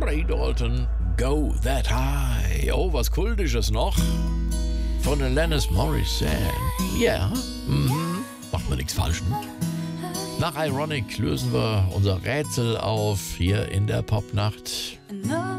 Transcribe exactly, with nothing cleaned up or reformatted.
Ray Dalton, Go That High. Oh, was Kultisches noch von Alanis Morissette. Ja, yeah. mhm. Macht man nichts falsch mit. Nach Ironic lösen wir unser Rätsel auf hier in der Popnacht.